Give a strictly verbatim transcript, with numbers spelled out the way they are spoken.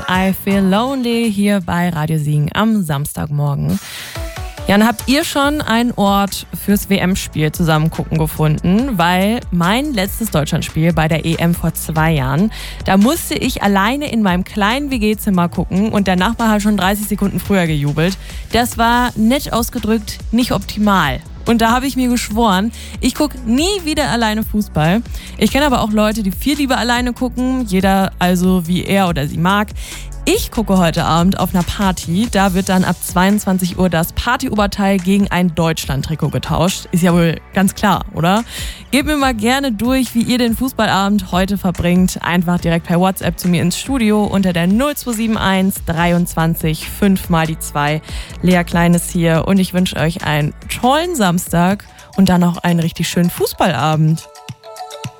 I Feel Lonely hier bei Radio Siegen am Samstagmorgen. Ja, dann habt ihr schon einen Ort fürs W M-Spiel zusammen gucken gefunden, weil mein letztes Deutschlandspiel bei der E M vor zwei Jahren, da musste ich alleine in meinem kleinen W G-Zimmer gucken und der Nachbar hat schon dreißig Sekunden früher gejubelt. Das war nett ausgedrückt nicht optimal. Und da habe ich mir geschworen, ich gucke nie wieder alleine Fußball. Ich kenne aber auch Leute, die viel lieber alleine gucken, jeder also wie er oder sie mag. Ich gucke heute Abend auf einer Party, da wird dann ab zweiundzwanzig Uhr das Partyoberteil gegen ein Deutschland-Trikot getauscht. Ist ja wohl ganz klar, oder? Gebt mir mal gerne durch, wie ihr den Fußballabend heute verbringt. Einfach direkt per WhatsApp zu mir ins Studio unter der null zwei sieben eins dreiundzwanzig fünf mal die zwei. Lea Klein ist hier und ich wünsche euch einen tollen Samstag und dann auch einen richtig schönen Fußballabend.